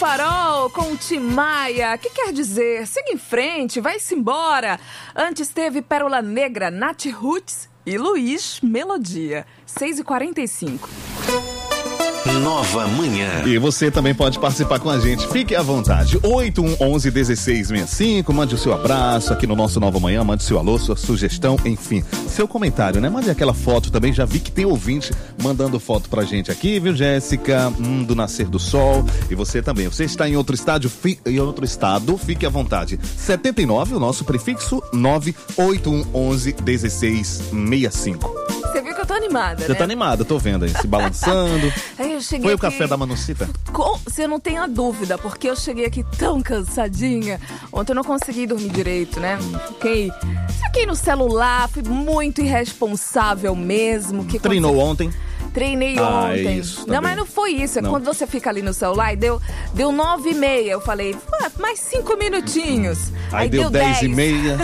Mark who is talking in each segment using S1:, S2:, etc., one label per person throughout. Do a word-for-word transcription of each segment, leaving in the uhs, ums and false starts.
S1: Farol com Tim Maia. O que quer dizer? Siga em frente, vai-se embora. Antes teve Pérola Negra, Nath Roots e Luiz Melodia. seis e quarenta e cinco.
S2: Nova Manhã.
S3: E você também pode participar com a gente. Fique à vontade. oito um um um dezesseis sessenta e cinco. Mande o seu abraço aqui no nosso Nova Manhã. Mande seu alô, sua sugestão, enfim. Seu comentário, né? Mande aquela foto também. Já vi que tem ouvinte mandando foto pra gente aqui, viu, Jéssica? Hum, do nascer do sol. E você também. Você está em outro estádio, fi, em outro estado, fique à vontade. setenta e nove, o nosso prefixo nove oito um um um dezesseis sessenta e cinco.
S1: Você viu que eu tô animada,
S3: Você
S1: né?
S3: tá animada, tô vendo aí, se balançando.
S1: Aí eu cheguei
S3: Foi o
S1: aqui...
S3: café da Manucita?
S1: Com... Você não tem a dúvida, porque eu cheguei aqui tão cansadinha. Ontem eu não consegui dormir direito, né? Fiquei... Fiquei no celular, fui muito irresponsável mesmo. Que
S3: Treinou
S1: você...
S3: ontem?
S1: Treinei
S3: ah,
S1: ontem.
S3: É isso,
S1: não, mas não foi isso. É
S3: não.
S1: Quando você fica ali no celular e deu, deu nove e meia. Eu falei, ah, mais cinco minutinhos.
S3: Aí,
S1: Aí
S3: deu, deu dez e meia.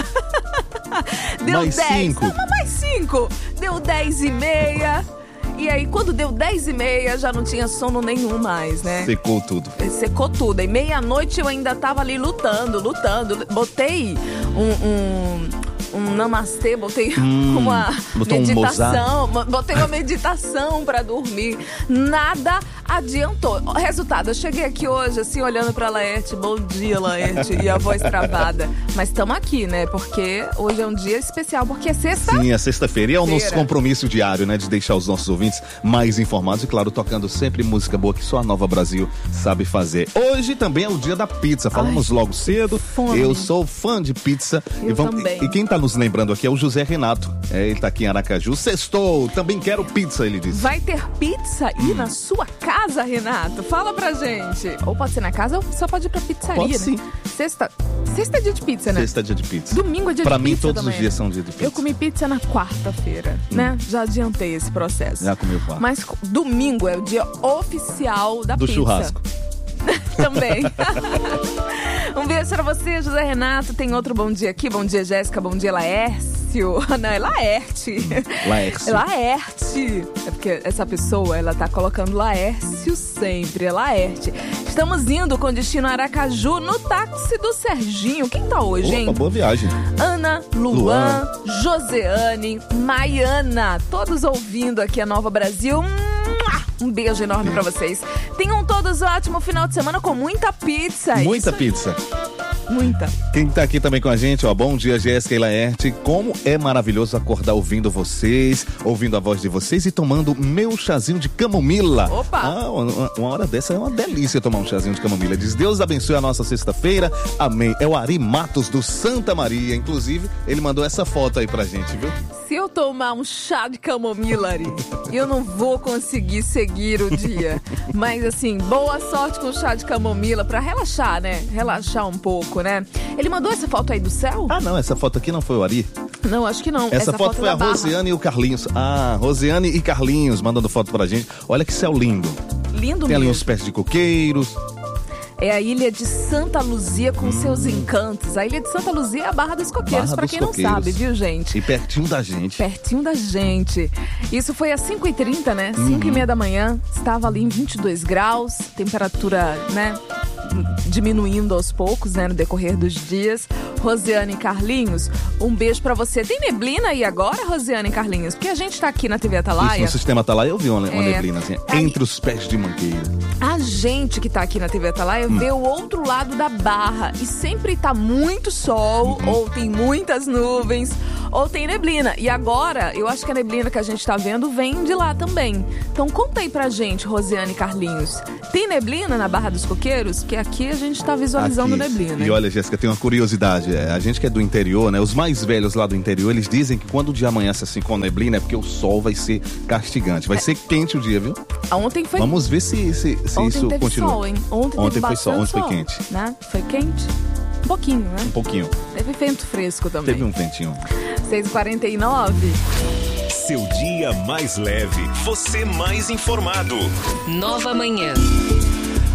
S1: Deu
S3: mais
S1: dez.
S3: cinco.
S1: Não, mais cinco. Deu dez e meia. E aí, quando deu dez e meia, já não tinha sono nenhum mais, né?
S3: Secou tudo.
S1: Secou tudo. E meia-noite eu ainda tava ali lutando, lutando. Botei um... um um namastê, botei hum, uma meditação, um botei uma meditação pra dormir. Nada adiantou. Resultado, eu cheguei aqui hoje, assim, olhando pra Laerte. Bom dia, Laerte. E a voz travada. Mas estamos aqui, né? Porque hoje é um dia especial, porque é sexta.
S3: Sim, é sexta-feira. E é o nosso compromisso diário, né? De deixar os nossos ouvintes mais informados e, claro, tocando sempre música boa que só a Nova Brasil sabe fazer. Hoje também é o dia da pizza. Falamos Ai, logo cedo.
S1: Fome.
S3: Eu sou fã de pizza.
S1: Eu
S3: e, vamos,
S1: também.
S3: E quem tá nos lembrando aqui é o José Renato. É, ele tá aqui em Aracaju. Sextou, também quero pizza, ele disse.
S1: Vai ter pizza aí hum. na sua casa, Renato? Fala pra gente. Ou pode ser na casa ou só pode ir pra pizzaria,
S3: pode,
S1: né?
S3: Sim.
S1: Sexta, sexta é dia de pizza, né?
S3: Sexta é dia de pizza.
S1: Domingo é dia
S3: pra
S1: de
S3: mim,
S1: pizza
S3: todos
S1: também,
S3: os dias
S1: né?
S3: são dia de pizza.
S1: Eu comi pizza na quarta-feira, hum. né? Já adiantei esse processo.
S3: Já comeu quarta.
S1: Mas domingo é o dia oficial da
S3: Do
S1: pizza.
S3: Do churrasco.
S1: Também. Um beijo pra você, José Renato. Tem outro bom dia aqui. Bom dia, Jéssica. Bom dia, Laércio. Não, é Laerte.
S3: Laércio.
S1: É Laerte. É porque essa pessoa, ela tá colocando Laércio sempre. É Laerte. Estamos indo com destino a Aracaju no táxi do Serginho. Quem tá hoje,
S3: Opa,
S1: hein?
S3: Boa viagem.
S1: Ana, Luan, Luan, Joseane, Maiana. Todos ouvindo aqui a Nova Brasil. Um beijo enorme pra vocês. Tenham todos um ótimo final de semana com muita pizza.
S3: Muita
S1: Isso...
S3: pizza.
S1: Muita.
S3: Quem tá aqui também com a gente, ó, bom dia, Jéssica e Laerte. Como é maravilhoso acordar ouvindo vocês, ouvindo a voz de vocês e tomando meu chazinho de camomila.
S1: Opa!
S3: Ah, uma, uma hora dessa é uma delícia tomar um chazinho de camomila. Diz, Deus abençoe a nossa sexta-feira. Amém. É o Ari Matos do Santa Maria. Inclusive, ele mandou essa foto aí pra gente, viu?
S1: Se eu tomar um chá de camomila, Ari, eu não vou conseguir seguir o dia. Mas assim, boa sorte com o chá de camomila pra relaxar, né? Relaxar um pouco, né? Ele mandou essa foto aí do céu?
S3: Ah, não, essa foto aqui não foi o Ari?
S1: Não, acho que não.
S3: Essa,
S1: essa
S3: foto, foto foi a
S1: Barra.
S3: Rosiane e o Carlinhos. Ah, Rosiane e Carlinhos mandando foto pra gente. Olha que céu lindo.
S1: Lindo
S3: Tem
S1: mesmo.
S3: ali uns pés de coqueiros.
S1: É a ilha de Santa Luzia com hum. seus encantos. A ilha de Santa Luzia é a Barra dos Coqueiros, Barra pra quem não sabe, viu, gente?
S3: E pertinho da gente.
S1: Pertinho da gente. Isso foi às cinco e trinta, né? cinco uhum. e meia da manhã. Estava ali em vinte e dois graus. Temperatura, né? Diminuindo aos poucos, né? No decorrer dos dias. Rosiane e Carlinhos, um beijo pra você. Tem neblina aí agora, Rosiane e Carlinhos? Porque a gente tá aqui na T V Atalaia.
S3: Isso, no sistema Atalaia eu vi uma, uma
S1: é,
S3: neblina, assim,
S1: aí,
S3: entre os pés de mangueira.
S1: A gente que tá aqui na T V Atalaia hum. vê o outro lado da barra e sempre tá muito sol, uhum. ou tem muitas nuvens, ou tem neblina. E agora, eu acho que a neblina que a gente tá vendo vem de lá também. Então conta aí pra gente, Rosiane e Carlinhos. Tem neblina na Barra dos Coqueiros? Que aqui a gente tá visualizando
S3: aqui.
S1: neblina.
S3: E olha, Jéssica, tem uma curiosidade. A gente que é do interior, né? Os mais velhos lá do interior, eles dizem que quando o dia amanhece assim com neblina é porque o sol vai ser castigante. Vai é. ser quente o dia, viu?
S1: Ontem foi...
S3: Vamos ver se, se, se
S1: ontem
S3: isso
S1: teve
S3: continua.
S1: Sol, hein? Ontem,
S3: ontem
S1: teve
S3: foi sol, ontem
S1: sol,
S3: foi quente.
S1: Né? Foi quente? Um pouquinho, né?
S3: Um pouquinho.
S1: Teve vento fresco também.
S3: Teve um ventinho.
S1: seis e quarenta e nove.
S2: Seu dia mais leve, você mais informado.
S4: Nova Manhã.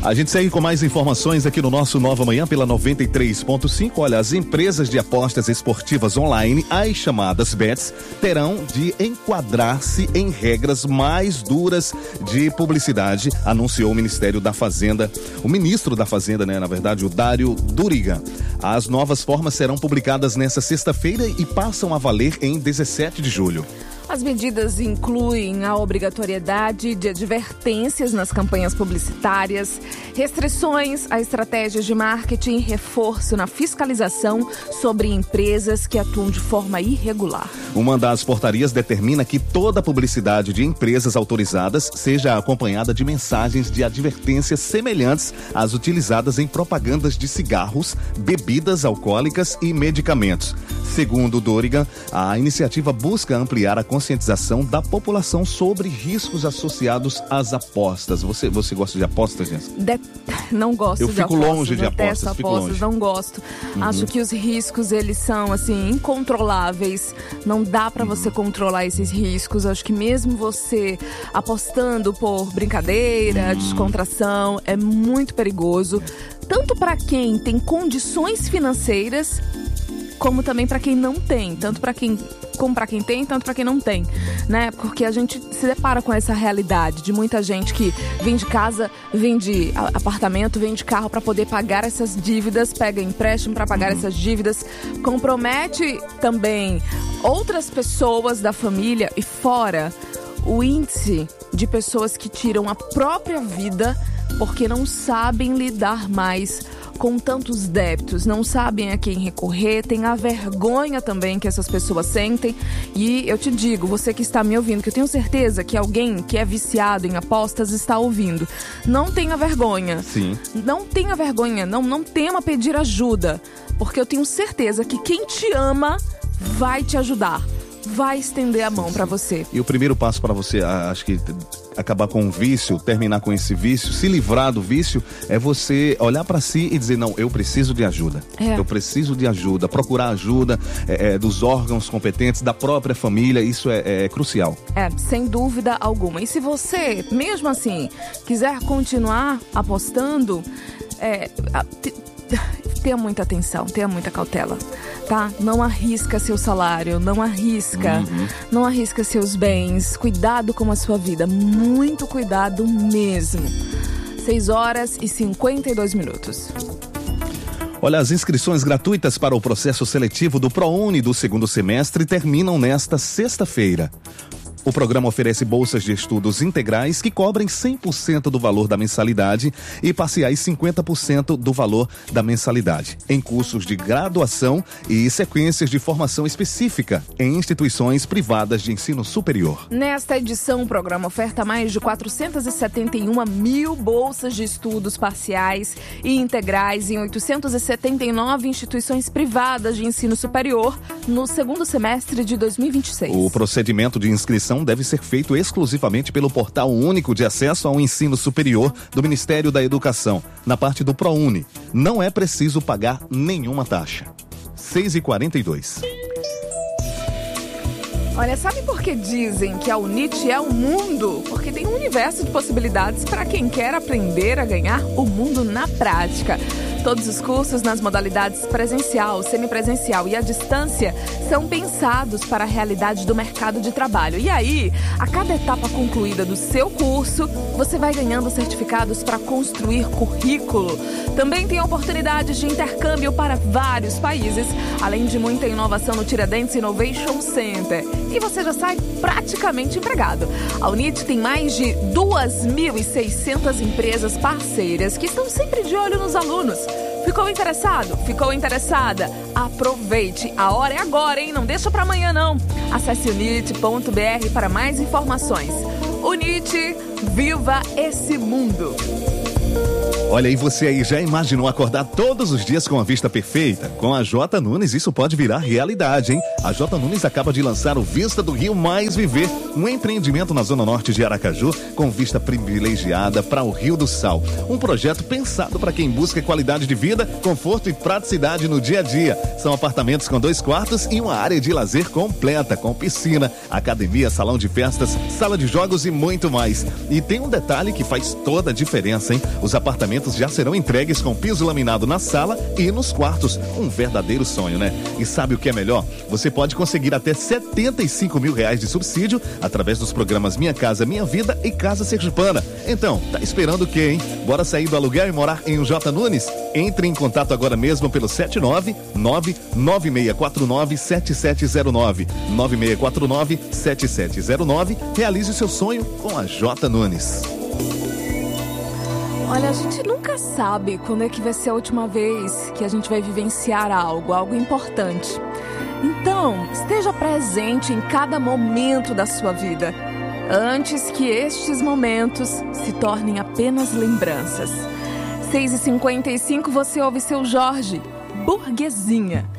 S3: A gente segue com mais informações aqui no nosso Nova Manhã pela noventa e três ponto cinco. Olha, as empresas de apostas esportivas online, as chamadas bets, terão de enquadrar-se em regras mais duras de publicidade, anunciou o Ministério da Fazenda, o ministro da Fazenda, né, na verdade, o Dário Duriga. As novas formas serão publicadas nesta sexta-feira e passam a valer em dezessete de julho.
S1: As medidas incluem a obrigatoriedade de advertências nas campanhas publicitárias, restrições a estratégias de marketing e reforço na fiscalização sobre empresas que atuam de forma irregular.
S3: Uma das portarias determina que toda publicidade de empresas autorizadas seja acompanhada de mensagens de advertência semelhantes às utilizadas em propagandas de cigarros, bebidas alcoólicas e medicamentos. Segundo Dorigan, a iniciativa busca ampliar a conscientização da população sobre riscos associados às apostas. Você, você gosta de apostas, Jéssica?
S1: De... Não gosto
S3: Eu
S1: de
S3: fico
S1: apostas.
S3: longe de apostas,
S1: apostas,
S3: fico longe.
S1: Não gosto. Uhum. Acho que os riscos, eles são, assim, incontroláveis. Não dá pra uhum. você controlar esses riscos. Acho que mesmo você apostando por brincadeira, uhum. descontração, é muito perigoso. Tanto pra quem tem condições financeiras, como também para quem não tem, tanto para quem como para quem tem, tanto para quem não tem, né? Porque a gente se depara com essa realidade de muita gente que vende casa, vende apartamento, vende carro para poder pagar essas dívidas, pega empréstimo para pagar uhum. essas dívidas, compromete também outras pessoas da família e fora o índice de pessoas que tiram a própria vida porque não sabem lidar mais com tantos débitos, não sabem a quem recorrer, tem a vergonha também que essas pessoas sentem. E eu te digo, você que está me ouvindo, que eu tenho certeza que alguém que é viciado em apostas está ouvindo, não tenha vergonha.
S3: Sim.
S1: Não tenha vergonha, não, não tema pedir ajuda, porque eu tenho certeza que quem te ama vai te ajudar, vai estender a mão para você.
S3: E o primeiro passo para você, acho que acabar com o vício, terminar com esse vício, se livrar do vício, é você olhar para si e dizer, não, eu preciso de ajuda. É. Eu preciso de ajuda, procurar ajuda é, é, dos órgãos competentes, da própria família, isso é, é crucial.
S1: É, sem dúvida alguma. E se você, mesmo assim, quiser continuar apostando, é, tenha muita atenção, tenha muita cautela, tá? Não arrisca seu salário, não arrisca, uhum. não arrisca seus bens, cuidado com a sua vida, muito cuidado mesmo. seis horas e cinquenta e dois minutos.
S3: Olha, as inscrições gratuitas para o processo seletivo do ProUni do segundo semestre terminam nesta sexta-feira. O programa oferece bolsas de estudos integrais que cobrem cem por cento do valor da mensalidade e parciais cinquenta por cento do valor da mensalidade, em cursos de graduação e sequências de formação específica em instituições privadas de ensino superior.
S1: Nesta edição, o programa oferta mais de quatrocentas e setenta e uma mil bolsas de estudos parciais e integrais em oitocentas e setenta e nove instituições privadas de ensino superior no segundo semestre de dois mil e vinte e seis.
S3: O procedimento de inscrição deve ser feito exclusivamente pelo Portal Único de Acesso ao Ensino Superior do Ministério da Educação, na parte do ProUni. Não é preciso pagar nenhuma taxa. seis e quarenta e dois.
S1: Olha, sabe por que dizem que a UNIT é o mundo? Porque tem um universo de possibilidades para quem quer aprender a ganhar o mundo na prática. Todos os cursos nas modalidades presencial, semipresencial e à distância são pensados para a realidade do mercado de trabalho. E aí, a cada etapa concluída do seu curso, você vai ganhando certificados para construir currículo. Também tem oportunidades de intercâmbio para vários países, além de muita inovação no Tiradentes Innovation Center. E você já sai praticamente empregado. A UNIT tem mais de duas mil e seiscentas empresas parceiras que estão sempre de olho nos alunos. Ficou interessado? Ficou interessada? Aproveite! A hora é agora, hein? Não deixa para amanhã, não. Acesse unit ponto b r para mais informações. UNIT, viva esse mundo!
S3: Olha, e você aí já imaginou acordar todos os dias com a vista perfeita? Com a J Nunes isso pode virar realidade, hein? A J Nunes acaba de lançar o Vista do Rio Mais Viver, um empreendimento na zona norte de Aracaju com vista privilegiada para o Rio do Sal. Um projeto pensado para quem busca qualidade de vida, conforto e praticidade no dia a dia. São apartamentos com dois quartos e uma área de lazer completa, com piscina, academia, salão de festas, sala de jogos e muito mais. E tem um detalhe que faz toda a diferença, hein? Os apartamentos já serão entregues com piso laminado na sala e nos quartos. Um verdadeiro sonho, né? E sabe o que é melhor? Você pode conseguir até setenta e cinco mil reais de subsídio através dos programas Minha Casa Minha Vida e Casa Sergipana. Então, tá esperando o quê, hein? Bora sair do aluguel e morar em um J Nunes? Entre em contato agora mesmo pelo sete nove nove nove seis quatro nove sete sete zero nove. nove seis quatro nove sete sete zero nove. Realize o seu sonho com a J Nunes.
S1: Olha, a gente nunca sabe quando é que vai ser a última vez que a gente vai vivenciar algo, algo importante. Então, esteja presente em cada momento da sua vida, antes que estes momentos se tornem apenas lembranças. seis e cinquenta e cinco, você ouve Seu Jorge, Burguesinha.